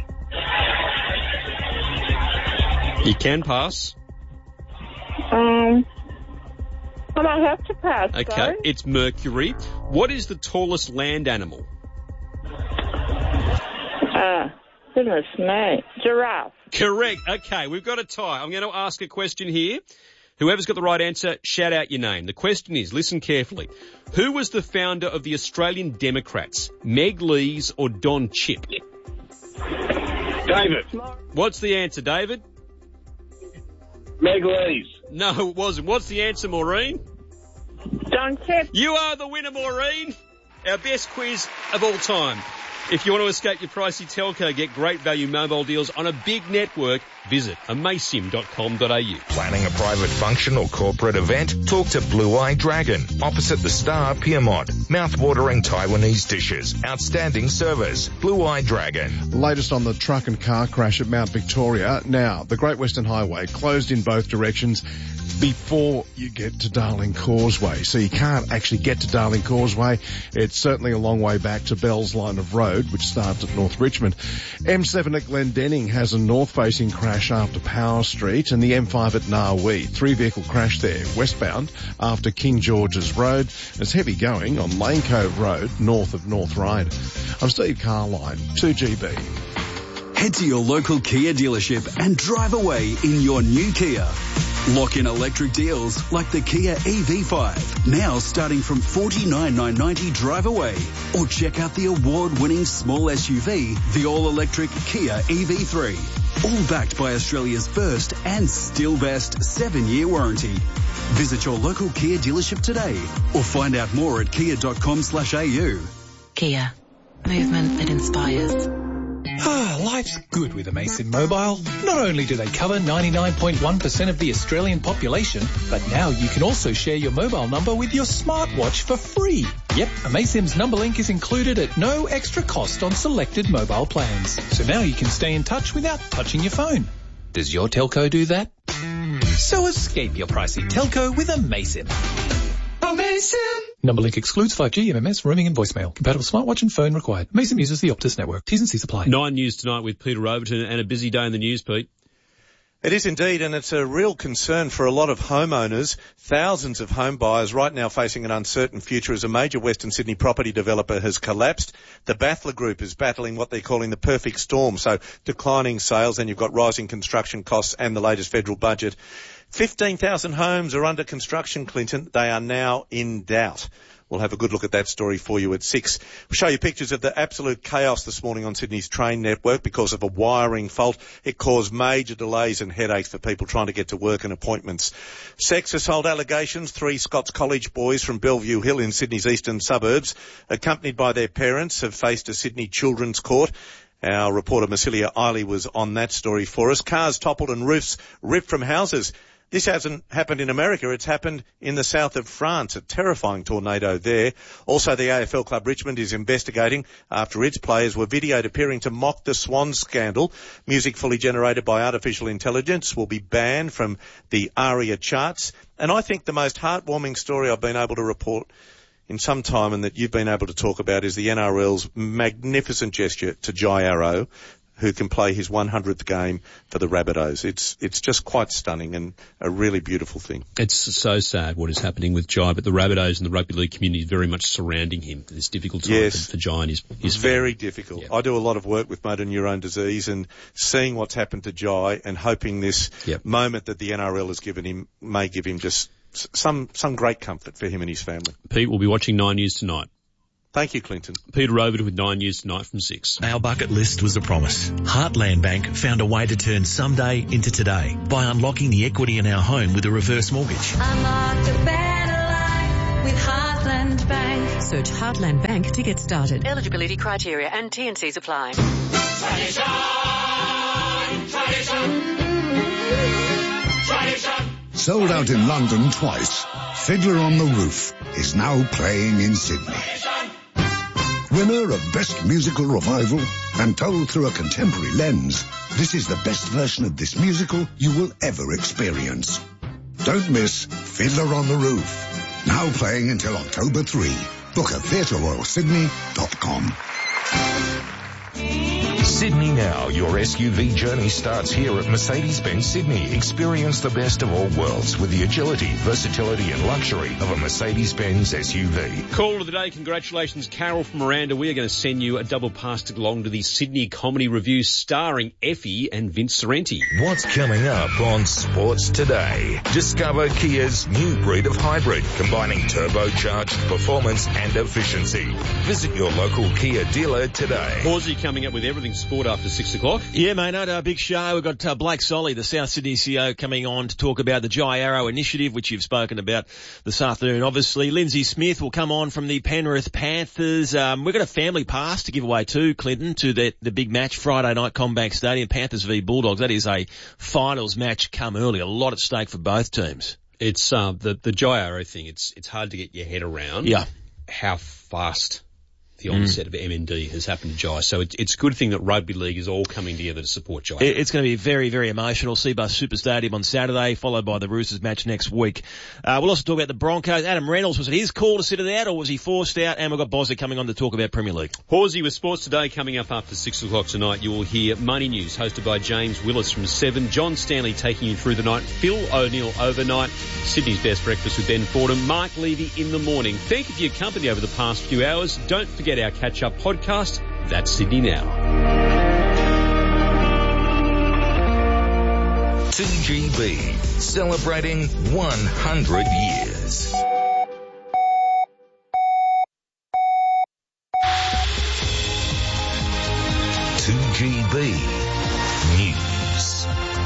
You can pass. I might have to pass. Okay, sorry. It's mercury. What is the tallest land animal? Goodness me. Giraffe. Correct. Okay, we've got a tie. I'm going to ask a question here. Whoever's got the right answer, shout out your name. The question is, listen carefully. Who was the founder of the Australian Democrats? Meg Lees or Don Chipp? David. What's the answer, David? Meg Lees. No, it wasn't. What's the answer, Maureen? Don Chipp. You are the winner, Maureen. Our best quiz of all time. If you want to escape your pricey telco, get great value mobile deals on a big network, visit amaysim.com.au. Planning a private function or corporate event? Talk to Blue Eye Dragon, opposite the Star, Pyrmont. Mouth-watering Taiwanese dishes. Outstanding service. Blue Eye Dragon. Latest on the truck and car crash at Mount Victoria. Now, the Great Western Highway closed in both directions before you get to Darling Causeway. So you can't actually get to Darling Causeway. It's certainly a long way back to Bell's Line of Road, which starts at North Richmond. M7 at Glendenning has a north-facing crash after Power Street, and the M5 at Narwee. 3-vehicle crash there, westbound, after King George's Road. There's heavy going on Lane Cove Road, north of North Ryde. I'm Steve Carline, 2GB. Head to your local Kia dealership and drive away in your new Kia. Lock in electric deals like the Kia EV5, now starting from $49,990 drive away. Or check out the award-winning small SUV, the all-electric Kia EV3. All backed by Australia's first and still best 7-year warranty. Visit your local Kia dealership today or find out more at kia.com/au. Kia. Movement that inspires. Life's good with Amaysim Mobile. Not only do they cover 99.1% of the Australian population, but now you can also share your mobile number with your smartwatch for free. Yep, Amaysim's number link is included at no extra cost on selected mobile plans. So now you can stay in touch without touching your phone. Does your telco do that? So escape your pricey telco with Amaysim. Amaysim! Number link excludes 5G, MMS, roaming and voicemail. Compatible smartwatch and phone required. Amaysim uses the Optus network. T's and C's apply. 9 News tonight with Peter Overton, and a busy day in the news, Pete. It is indeed, and it's a real concern for a lot of homeowners. Thousands of home buyers right now facing an uncertain future as a major Western Sydney property developer has collapsed. The Battler Group is battling what they're calling the perfect storm, so declining sales, and you've got rising construction costs and the latest federal budget. 15,000 homes are under construction, Clinton. They are now in doubt. We'll have a good look at that story for you at 6. We'll show you pictures of the absolute chaos this morning on Sydney's train network because of a wiring fault. It caused major delays and headaches for people trying to get to work and appointments. Sex assault allegations. 3 Scots College boys from Bellevue Hill in Sydney's eastern suburbs, accompanied by their parents, have faced a Sydney Children's Court. Our reporter Massilia Eiley was on that story for us. Cars toppled and roofs ripped from houses. This hasn't happened in America. It's happened in the south of France, a terrifying tornado there. Also, the AFL Club Richmond is investigating after its players were videoed appearing to mock the Swans scandal. Music fully generated by artificial intelligence will be banned from the ARIA charts. And I think the most heartwarming story I've been able to report in some time and that you've been able to talk about is the NRL's magnificent gesture to Jai Arrow, who can play his 100th game for the Rabbitohs. It's just quite stunning and a really beautiful thing. It's so sad what is happening with Jai, but the Rabbitohs and the rugby league community is very much surrounding him. It's difficult time for Jai and his very family. difficult. Yep. I do a lot of work with motor neurone disease, and seeing what's happened to Jai and hoping this moment that the NRL has given him may give him just some great comfort for him and his family. Pete will be watching 9 News tonight. Thank you, Clinton. Peter Rover with 9 News tonight from 6. Our bucket list was a promise. Heartland Bank found a way to turn someday into today by unlocking the equity in our home with a reverse mortgage. Unlock a better life with Heartland Bank. Search Heartland Bank to get started. Eligibility criteria and T&Cs apply. Tradition! Sold out in London twice, Fiddler on the Roof is now playing in Sydney. Winner of Best Musical Revival and told through a contemporary lens, this is the best version of this musical you will ever experience. Don't miss Fiddler on the Roof, now playing until October 3. Book at theatreroyalsydney.com. Sydney Now, your SUV journey starts here at Mercedes-Benz Sydney. Experience the best of all worlds with the agility, versatility and luxury of a Mercedes-Benz SUV. Call of the day. Congratulations, Carol from Miranda. We are going to send you a double pass to along to the Sydney Comedy Review starring Effie and Vince Sorrenti. What's coming up on Sports Today? Discover Kia's new breed of hybrid, combining turbocharged performance and efficiency. Visit your local Kia dealer today. Horsey coming up with everything sport after 6 o'clock. Yeah, mate, a big show. We've got Blake Solly, the South Sydney CEO, coming on to talk about the Jai Arrow initiative, which you've spoken about this afternoon, obviously. Lindsay Smith will come on from the Penrith Panthers. We've got a family pass to give away too, Clinton, to the big match Friday night, CommBank Stadium, Panthers v Bulldogs. That is a finals match come early. A lot at stake for both teams. It's the Jai Arrow thing. It's hard to get your head around. Yeah. How fast the onset of MND has happened to Jai. So it's a good thing that rugby league is all coming together to support Jai. It's going to be very, very emotional. Seabus Super Stadium on Saturday, followed by the Roosters match next week. We'll also talk about the Broncos. Adam Reynolds, was it his call to sit it out or was he forced out? And we've got Bozzy coming on to talk about Premier League. Horsey with Sports Today coming up after 6 o'clock tonight. You will hear Money News hosted by James Willis from 7. John Stanley taking you through the night. Phil O'Neill overnight. Sydney's Best Breakfast with Ben Fordham. Mark Levy in the morning. Thank you for your company over the past few hours. Don't forget our catch-up podcast. That's Sydney Now. 2GB, celebrating 100 years. News.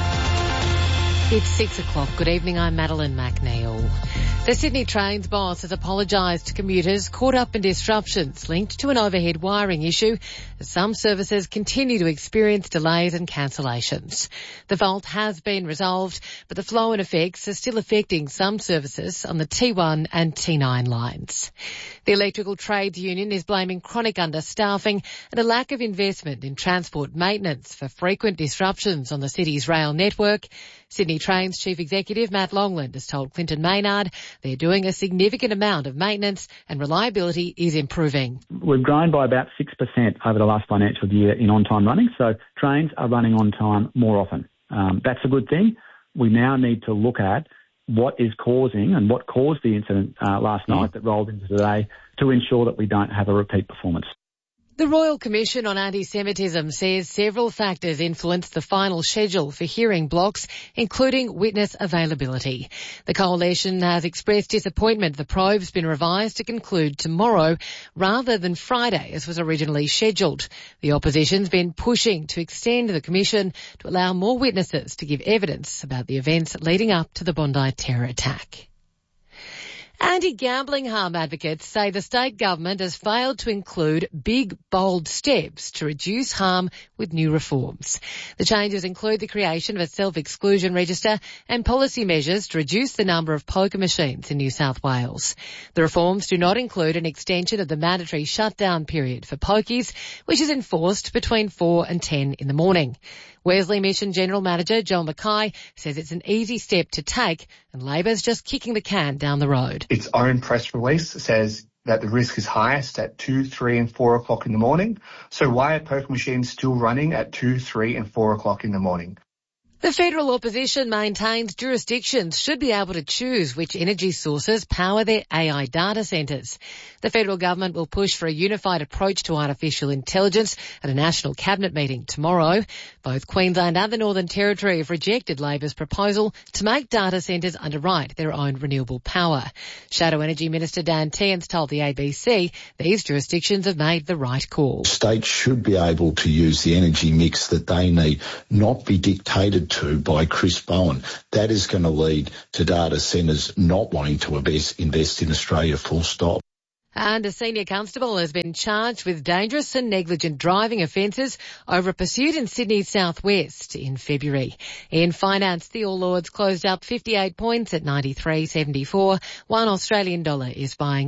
It's 6 o'clock. Good evening. I'm Madeline McNeil. The Sydney Trains boss has apologised to commuters caught up in disruptions linked to an overhead wiring issue as some services continue to experience delays and cancellations. The fault has been resolved, but the flow and effects are still affecting some services on the T1 and T9 lines. The Electrical Trades Union is blaming chronic understaffing and a lack of investment in transport maintenance for frequent disruptions on the city's rail network. Sydney Trains Chief Executive Matt Longland has told Clinton Maynard they're doing a significant amount of maintenance and reliability is improving. We've grown by about 6% over the last financial year in on-time running, so trains are running on time more often. That's a good thing. We now need to look at what is causing and what caused the incident last night that rolled into today to ensure that we don't have a repeat performance. The Royal Commission on Anti-Semitism says several factors influenced the final schedule for hearing blocks, including witness availability. The coalition has expressed disappointment the probe's been revised to conclude tomorrow rather than Friday, as was originally scheduled. The opposition's been pushing to extend the commission to allow more witnesses to give evidence about the events leading up to the Bondi terror attack. Anti-gambling harm advocates say the state government has failed to include big, bold steps to reduce harm with new reforms. The changes include the creation of a self-exclusion register and policy measures to reduce the number of poker machines in New South Wales. The reforms do not include an extension of the mandatory shutdown period for pokies, which is enforced between 4 and 10 in the morning. Wesley Mission General Manager Joel Mackay says it's an easy step to take and Labor's just kicking the can down the road. Its own press release says that the risk is highest at 2, 3 and 4 o'clock in the morning. So why are poker machines still running at 2, 3 and 4 o'clock in the morning? The federal opposition maintains jurisdictions should be able to choose which energy sources power their AI data centres. The federal government will push for a unified approach to artificial intelligence at a national cabinet meeting tomorrow. Both Queensland and the Northern Territory have rejected Labor's proposal to make data centres underwrite their own renewable power. Shadow Energy Minister Dan Tehan's told the ABC these jurisdictions have made the right call. States should be able to use the energy mix that they need, not be dictated to by Chris Bowen. That is going to lead to data centres not wanting to invest in Australia, full stop. And a senior constable has been charged with dangerous and negligent driving offences over a pursuit in Sydney's southwest in February. In finance, the All Ords closed up 58 points at 93.74. $1 Australian is buying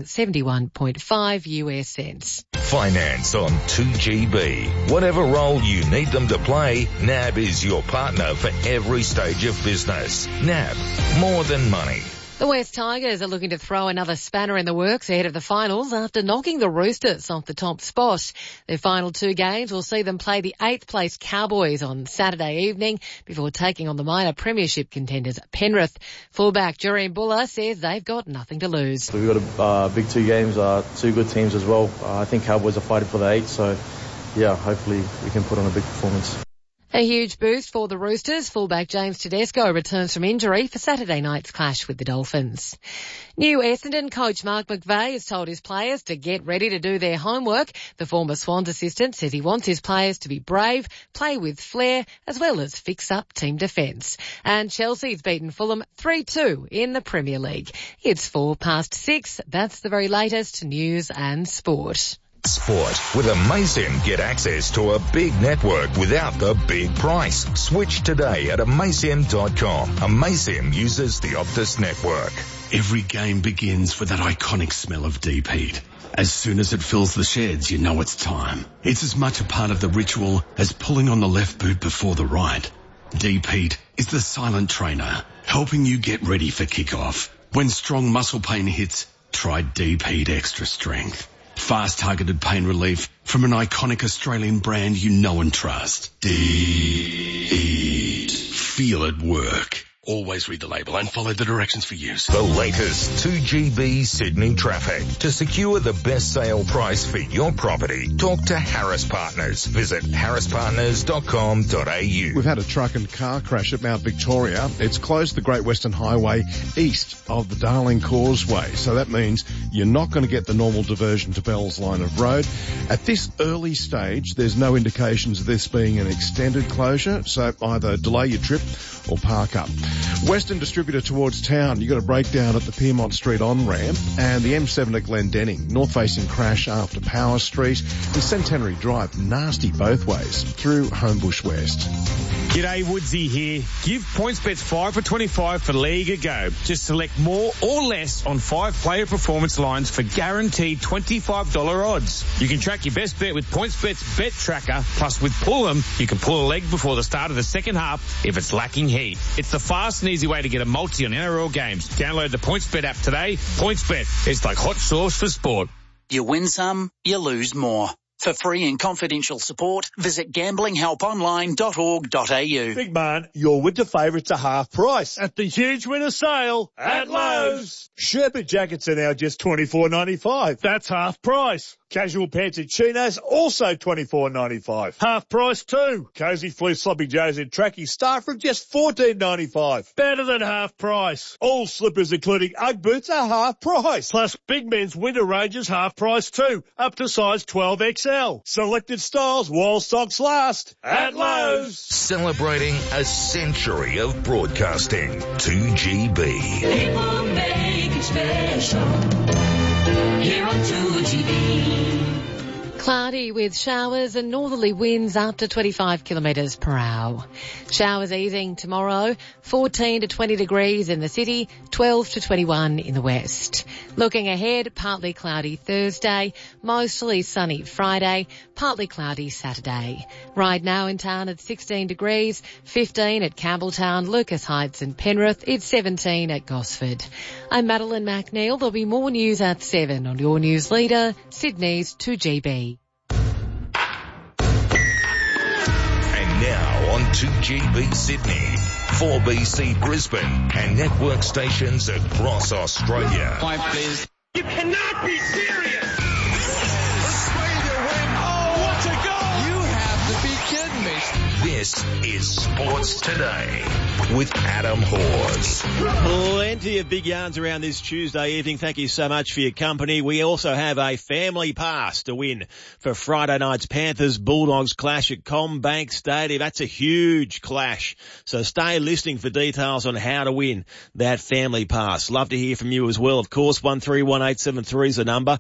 71.5 US cents. Finance on 2GB. Whatever role you need them to play, NAB is your partner for every stage of business. NAB, more than money. The West Tigers are looking to throw another spanner in the works ahead of the finals after knocking the Roosters off the top spot. Their final 2 games will see them play the 8th place Cowboys on Saturday evening before taking on the minor premiership contenders Penrith. Fullback Jureen Buller says they've got nothing to lose. We've got a big 2 games, 2 good teams as well. I think Cowboys are fighting for the 8, so yeah, hopefully we can put on a big performance. A huge boost for the Roosters. Fullback James Tedesco returns from injury for Saturday night's clash with the Dolphins. New Essendon coach Mark McVeigh has told his players to get ready to do their homework. The former Swans assistant says he wants his players to be brave, play with flair, as well as fix up team defence. And Chelsea's beaten Fulham 3-2 in the Premier League. It's 6:04. That's the very latest news and sport. Sport. With Amaysim, get access to a big network without the big price. Switch today at Amaysim.com. Amaysim uses the Optus network. Every game begins with that iconic smell of deep heat. As soon as it fills the sheds, you know it's time. It's as much a part of the ritual as pulling on the left boot before the right. Deep heat is the silent trainer, helping you get ready for kickoff. When strong muscle pain hits, try Deep Heat Extra Strength. Fast targeted pain relief from an iconic Australian brand you know and trust. Deep. Feel it work. Always read the label and follow the directions for use. The latest 2GB Sydney traffic. To secure the best sale price for your property, talk to Harris Partners. Visit harrispartners.com.au. We've had a truck and car crash at Mount Victoria. It's closed the Great Western Highway east of the Darling Causeway. So that means you're not going to get the normal diversion to Bell's line of road. At this early stage, there's no indications of this being an extended closure. So either delay your trip or park up. Western Distributor towards town, you got a breakdown at the Piermont Street on-ramp and the M7 at Glendenning. North-facing crash after Power Street and Centenary Drive, nasty both ways through Homebush West. G'day, Woodsy here. Give PointsBet 5 for 25 for League a go. Just select more or less on 5 player performance lines for guaranteed $25 odds. You can track your best bet with PointsBet's Bet Tracker. Plus, with Pull'em, you can pull a leg before the start of the second half if it's lacking heat. It's the fast and easy way to get a multi on NRL games. Download the PointsBet app today. PointsBet, it's like hot sauce for sport. You win some, you lose more. For free and confidential support, visit gamblinghelponline.org.au. Big man, your winter favourites are half price at the huge winter sale at Lowe's. Sherpa jackets are now just $24.95. That's half price. Casual pants and chinos also $24.95. Half price too. Cozy fleece sloppy joes and trackies start from just $14.95. Better than half price. All slippers including Ugg boots are half price. Plus big men's winter ranges half price too, up to size 12XL. Selected styles while stocks last at Lowe's. Celebrating a century of broadcasting. 2GB. People make it special here on 2GB. Cloudy with showers and northerly winds up to 25 kilometres per hour. Showers easing tomorrow, 14 to 20 degrees in the city, 12 to 21 in the west. Looking ahead, partly cloudy Thursday, mostly sunny Friday, partly cloudy Saturday. Right now in town it's 16 degrees, 15 at Campbelltown, Lucas Heights and Penrith, it's 17 at Gosford. I'm Madeline McNeil. There'll be more news at 7 on your news leader, Sydney's 2GB. And now on 2GB Sydney, 4BC Brisbane and network stations across Australia. Five, please. You cannot be serious! Australia win! Oh, what a goal! You have to be kidding me. This is Sports Today with Adam Hawes. Plenty of big yarns around this Tuesday evening. Thank you so much for your company. We also have a family pass to win for Friday night's Panthers Bulldogs clash at CommBank Stadium. That's a huge clash. So stay listening for details on how to win that family pass. Love to hear from you as well. Of course, 131873 is the number.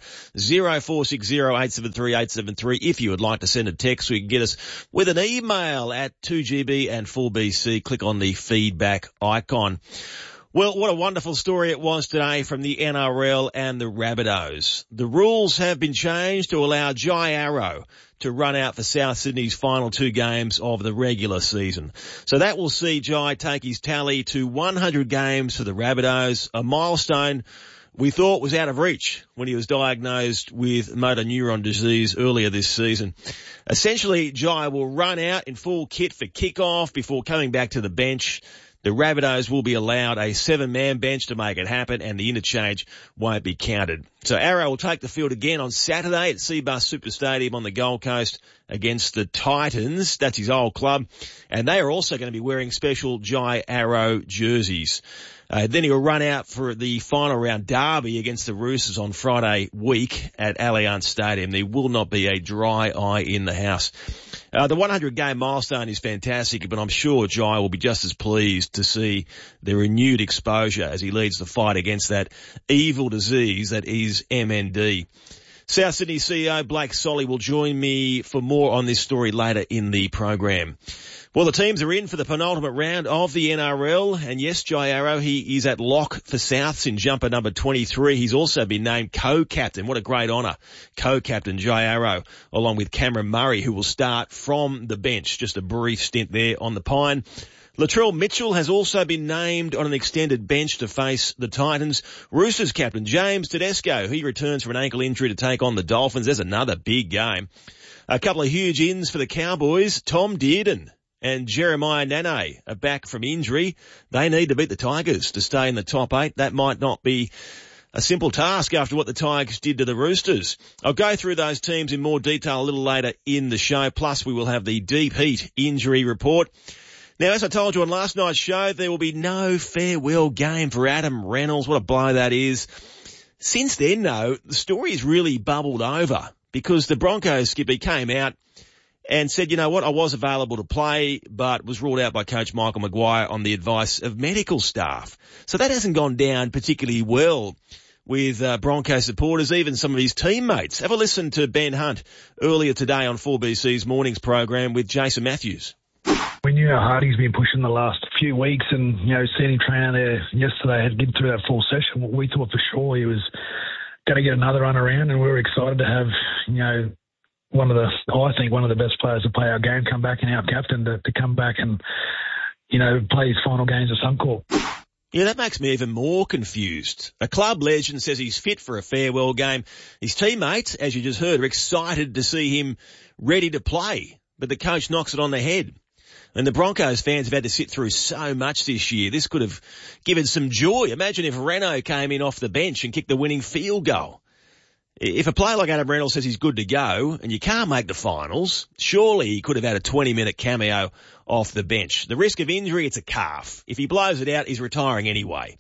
0460 873 873. If you would like to send a text, we can get us with an email at 2GB and 4BC. Click on the feedback icon. Well, what a wonderful story it was today from the NRL and the Rabbitohs. The rules have been changed to allow Jai Arrow to run out for South Sydney's final 2 games of the regular season. So that will see Jai take his tally to 100 games for the Rabbitohs, a milestone we thought was out of reach when he was diagnosed with motor neuron disease earlier this season. Essentially, Jai will run out in full kit for kickoff before coming back to the bench. The Rabbitohs will be allowed a 7-man bench to make it happen, and the interchange won't be counted. So Arrow will take the field again on Saturday at Cbus Super Stadium on the Gold Coast against the Titans. That's his old club. And they are also going to be wearing special Jai Arrow jerseys. Then he'll run out for the final round derby against the Roosters on Friday week at Allianz Stadium. There will not be a dry eye in the house. The 100-game milestone is fantastic, but I'm sure Jai will be just as pleased to see the renewed exposure as he leads the fight against that evil disease that is MND. South Sydney CEO Blake Solly will join me for more on this story later in the program. Well, the teams are in for the penultimate round of the NRL, and yes, Jai Arrow, he is at lock for Souths in jumper number 23. He's also been named co-captain. What a great honour. Co-captain Jai Arrow, along with Cameron Murray, who will start from the bench. Just a brief stint there on the Pine. Latrell Mitchell has also been named on an extended bench to face the Titans. Roosters captain James Tedesco, he returns from an ankle injury to take on the Dolphins. There's another big game. A couple of huge ins for the Cowboys. Tom Dearden and Jeremiah Nane are back from injury. They need to beat the Tigers to stay in the top 8. That might not be a simple task after what the Tigers did to the Roosters. I'll go through those teams in more detail a little later in the show. Plus, we will have the deep heat injury report. Now, as I told you on last night's show, there will be no farewell game for Adam Reynolds. What a blow that is. Since then, though, the story's really bubbled over because the Broncos skipper came out and said, you know what, I was available to play, but was ruled out by coach Michael Maguire on the advice of medical staff. So that hasn't gone down particularly well with Broncos supporters, even some of his teammates. Have a listen to Ben Hunt earlier today on 4BC's mornings program with Jason Matthews. We knew how hard he's been pushing the last few weeks, and, you know, seeing him train out there yesterday, had been through that full session. We thought for sure he was going to get another run around, and we were excited to have, you know, one of the best players to play our game come back, and our captain to come back and, you know, play his final games at Suncorp. Yeah, that makes me even more confused. A club legend says he's fit for a farewell game. His teammates, as you just heard, are excited to see him ready to play, but the coach knocks it on the head. And the Broncos fans have had to sit through so much this year. This could have given some joy. Imagine if Reno came in off the bench and kicked the winning field goal. If a player like Adam Reynolds says he's good to go and you can't make the finals, surely he could have had a 20-minute cameo off the bench. The risk of injury, it's a calf. If he blows it out, he's retiring anyway.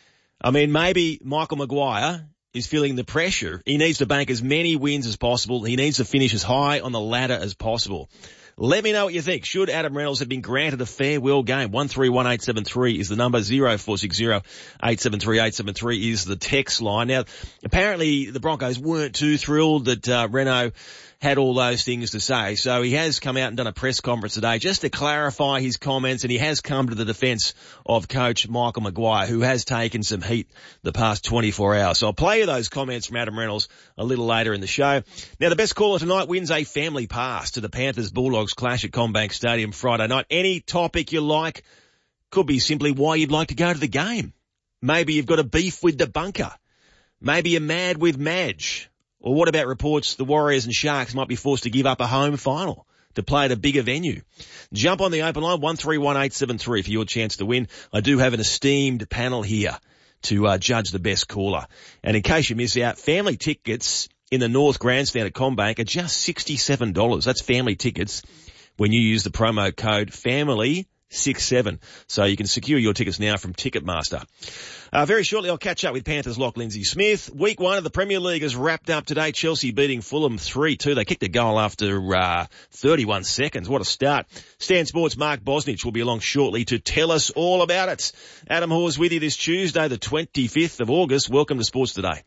I mean, maybe Michael Maguire is feeling the pressure. He needs to bank as many wins as possible. He needs to finish as high on the ladder as possible. Let me know what you think. Should Adam Reynolds have been granted a farewell game? 131873 is the number. 0460 873 873 is the text line. Now, apparently the Broncos weren't too thrilled that Reno had all those things to say. So he has come out and done a press conference today just to clarify his comments, and he has come to the defence of coach Michael Maguire, who has taken some heat the past 24 hours. So I'll play you those comments from Adam Reynolds a little later in the show. Now, the best caller tonight wins a family pass to the Panthers-Bulldogs clash at CommBank Stadium Friday night. Any topic you like. Could be simply why you'd like to go to the game. Maybe you've got a beef with the bunker. Maybe you're mad with Madge. Or what about reports the Warriors and Sharks might be forced to give up a home final to play at a bigger venue? Jump on the open line, 131873 for your chance to win. I do have an esteemed panel here to judge the best caller. And in case you miss out, family tickets in the North Grandstand at CommBank are just $67. That's family tickets when you use the promo code FAMILY67. So you can secure your tickets now from Ticketmaster. Very shortly, I'll catch up with Panthers lock Lindsay Smith. Week 1 of the Premier League is wrapped up today. Chelsea beating Fulham 3-2. They kicked a goal after 31 seconds. What a start. Stan Sports' Mark Bosnich will be along shortly to tell us all about it. Adam Hawes with you this Tuesday, the 25th of August. Welcome to Sports Today.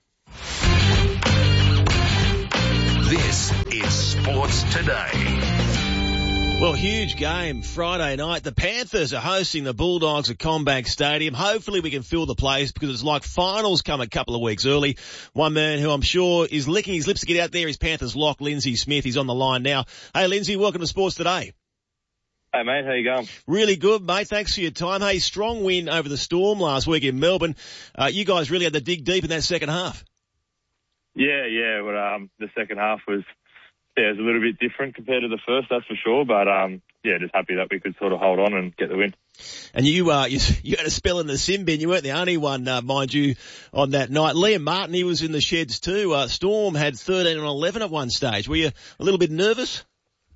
This is Sports Today. Well, huge game Friday night. The Panthers are hosting the Bulldogs at CommBank Stadium. Hopefully we can fill the place because it's like finals come a couple of weeks early. One man who I'm sure is licking his lips to get out there is Panthers lock Lindsay Smith. He's on the line now. Hey, Lindsay, welcome to Sports Today. Hey, mate. How you going? Really good, mate. Thanks for your time. Hey, strong win over the Storm last week in Melbourne. You guys really had to dig deep in that second half. Yeah. Well, the second half was... Yeah, it was a little bit different compared to the first, that's for sure. But, just happy that we could sort of hold on and get the win. And you had a spell in the sin bin. You weren't the only one, mind you, on that night. Liam Martin, he was in the sheds too. Storm had 13 and 11 at one stage. Were you a little bit nervous?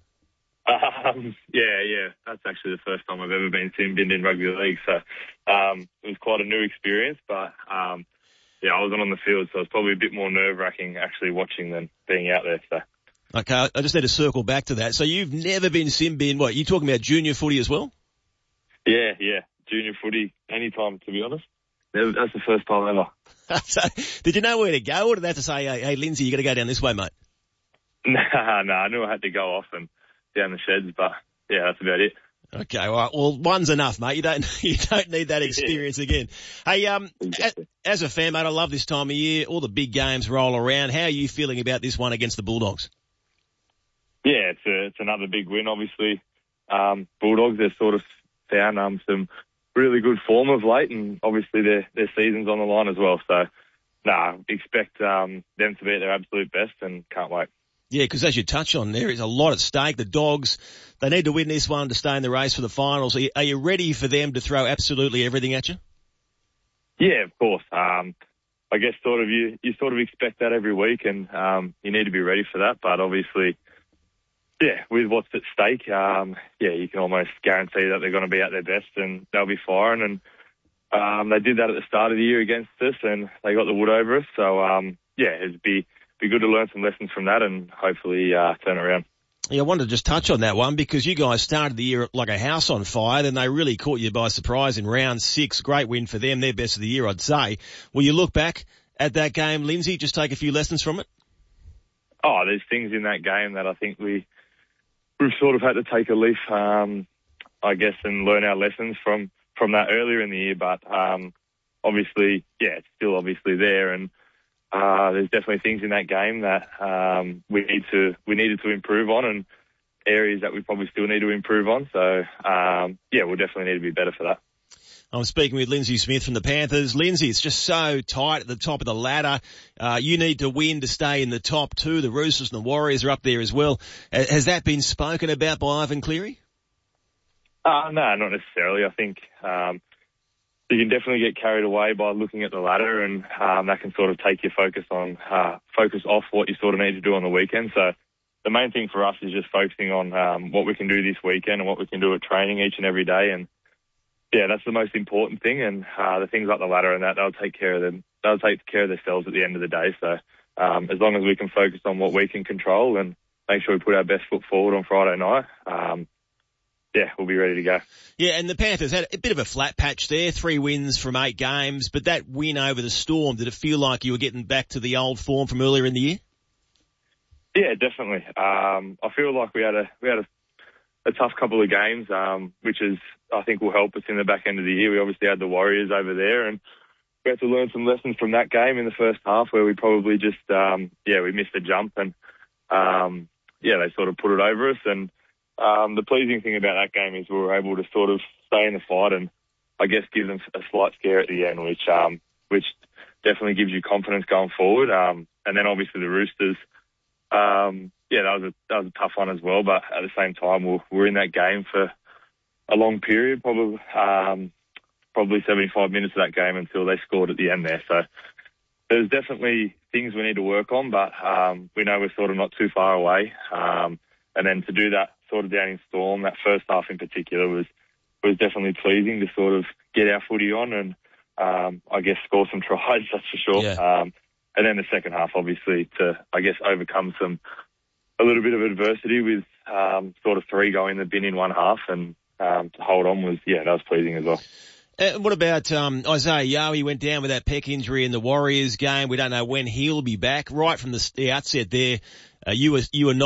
Yeah. That's actually the first time I've ever been sin binned in rugby league. So, it was quite a new experience. But, I wasn't on the field, so it was probably a bit more nerve-wracking actually watching than being out there. So. Okay, I just need to circle back to that. So you've never been sin bin. What, you talking about junior footy as well? Yeah. Junior footy, anytime, to be honest. That's the first time ever. So, did you know where to go, or did they have to say, hey, Lindsay, you got to go down this way, mate? No, I knew I had to go off and down the sheds, but yeah, that's about it. Okay, all right. Well, one's enough, mate. You don't need that experience again. Hey, as a fan, mate, I love this time of year. All the big games roll around. How are you feeling about this one against the Bulldogs? Yeah, it's another big win, obviously. Bulldogs, they've sort of found some really good form of late, and obviously their season's on the line as well. So, expect them to be at their absolute best and can't wait. Yeah, because as you touch on, there is a lot at stake. The Dogs, they need to win this one to stay in the race for the finals. Are you ready for them to throw absolutely everything at you? Yeah, of course. I guess you sort of expect that every week, and you need to be ready for that. But obviously, with what's at stake, you can almost guarantee that they're going to be at their best and they'll be firing. And they did that at the start of the year against us, and they got the wood over us. So it'd be good to learn some lessons from that and hopefully turn it around. Yeah, I wanted to just touch on that one because you guys started the year like a house on fire, and they really caught you by surprise in round 6. Great win for them, their best of the year, I'd say. Will you look back at that game, Lindsay, just take a few lessons from it? Oh, there's things in that game that I think we've sort of had to take a leaf, I guess, and learn our lessons from that earlier in the year. But obviously, it's still obviously there, and there's definitely things in that game that we needed to improve on, and areas that we probably still need to improve on. So we'll definitely need to be better for that. I'm speaking with Lindsay Smith from the Panthers. Lindsay, it's just so tight at the top of the ladder. You need to win to stay in the top 2. The Roosters and the Warriors are up there as well. Has that been spoken about by Ivan Cleary? No, not necessarily. I think you can definitely get carried away by looking at the ladder, and that can sort of take your focus off what you sort of need to do on the weekend. So the main thing for us is just focusing on what we can do this weekend and what we can do at training each and every day. And that's the most important thing. And the things like the ladder and that, they'll take care of them. They'll take care of themselves at the end of the day. So as long as we can focus on what we can control, and make sure we put our best foot forward on Friday night. We'll be ready to go. Yeah, and the Panthers had a bit of a flat patch there, 3 wins from 8 games, but that win over the Storm, did it feel like you were getting back to the old form from earlier in the year? Yeah, definitely. I feel like we had a tough couple of games, which I think will help us in the back end of the year. We obviously had the Warriors over there, and we had to learn some lessons from that game in the first half where we probably just, we missed a jump and, they sort of put it over us. And the pleasing thing about that game is we were able to sort of stay in the fight and I guess give them a slight scare at the end, which definitely gives you confidence going forward. And then obviously the Roosters, that was a tough one as well. But at the same time, we're in that game for a long period, probably 75 minutes of that game until they scored at the end there. So there's definitely things we need to work on, but we know we're sort of not too far away. And then to do that sort of down in Storm, that first half in particular was definitely pleasing to sort of get our footy on and I guess score some tries, that's for sure. Yeah. And then the second half, obviously, to, I guess, overcome a little bit of adversity with sort of 3 going in the bin in one half and to hold on that was pleasing as well. What about Isaiah Yeo? He went down with that pec injury in the Warriors game. We don't know when he'll be back. Right from the outset there, you were not